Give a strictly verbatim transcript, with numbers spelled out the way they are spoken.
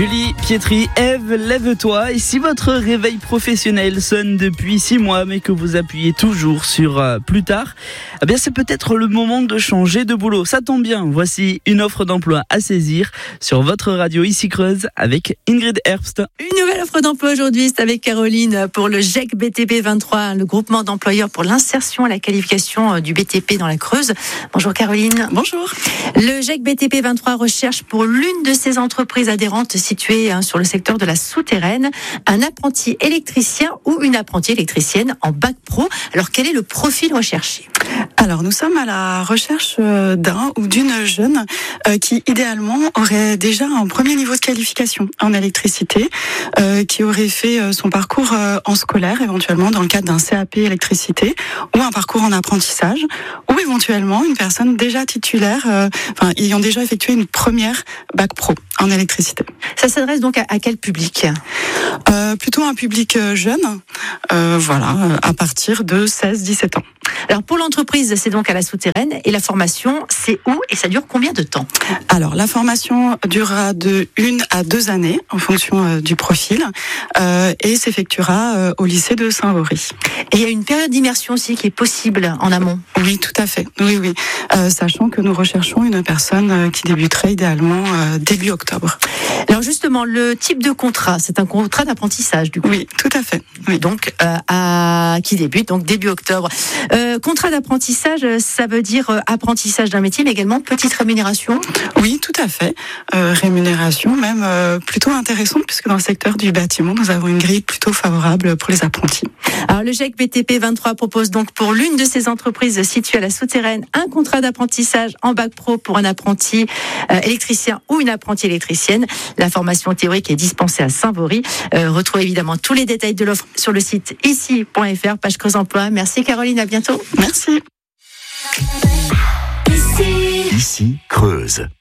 Julie Pietri, Ève, lève-toi. Et si votre réveil professionnel sonne depuis six mois, mais que vous appuyez toujours sur euh, plus tard, eh bien c'est peut-être le moment de changer de boulot. Ça tombe bien, voici une offre d'emploi à saisir sur votre radio ici Creuse avec Ingrid Herbst. Une nouvelle offre d'emploi aujourd'hui, c'est avec Caroline pour le G E C B T P vingt-trois, le groupement d'employeurs pour l'insertion et la qualification du B T P dans la Creuse. Bonjour Caroline. Bonjour. Le G E C B T P vingt-trois recherche pour l'une de ses entreprises adhérentes située hein, sur le secteur de la souterraine, un apprenti électricien ou une apprentie électricienne en bac pro. Alors quel est le profil recherché ? Alors nous sommes à la recherche d'un ou d'une jeune euh, qui idéalement aurait déjà un premier niveau de qualification en électricité, euh, qui aurait fait son parcours euh, en scolaire éventuellement dans le cadre d'un C A P électricité ou un parcours en apprentissage, ou éventuellement une personne déjà titulaire, euh, enfin ayant déjà effectué une première bac pro en électricité. Ça s'adresse donc à, à quel public ? euh, Plutôt un public jeune, euh, voilà, à partir de seize dix-sept ans. Alors pour l'entreprise, c'est donc à la souterraine et la formation, c'est où et ça dure combien de temps ? Alors la formation durera de une à deux années en fonction euh, du profil euh, et s'effectuera euh, au lycée de Saint-Vaury. Et il y a une période d'immersion aussi qui est possible en amont ? Oui, tout à fait. Oui, oui. Euh, sachant que nous recherchons une personne euh, qui débuterait idéalement euh, début octobre. Alors justement, le type de contrat, c'est un contrat d'apprentissage du coup. Oui, tout à fait. Oui. Donc euh, à qui débute donc début octobre. Euh, contrat d'apprentissage, ça veut dire euh, apprentissage d'un métier, mais également petite rémunération. Oui, tout à fait. Euh, rémunération même euh, plutôt intéressante puisque dans le secteur du bâtiment, nous avons une grille plutôt favorable pour les apprentis. Alors le G E C B T P vingt-trois propose donc pour l'une de ces entreprises situées à la souterraine un contrat d'apprentissage en bac pro pour un apprenti euh, électricien ou une apprentie électricienne. La formation théorique est dispensée à Saint-Vaury. Euh, retrouvez évidemment tous les détails de l'offre sur le site ici point f r, page Creuse Emploi. Merci Caroline, à bientôt. Merci. Ici Creuse.